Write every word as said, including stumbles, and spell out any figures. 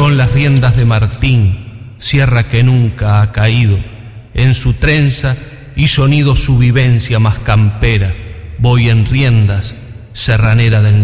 Son las riendas de Martín, sierra que nunca ha caído. En su trenza hizo nido su vivencia más campera. Voy en riendas, serranera del